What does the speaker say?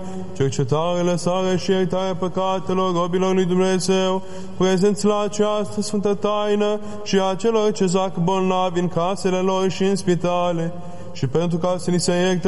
cercetare, lăsare și iertarea păcatelor robilor lui Dumnezeu, prezenți la această sfântă taină și a celor ce zac bolnavi în casele lor și în spitale, și pentru ca să ni se ierte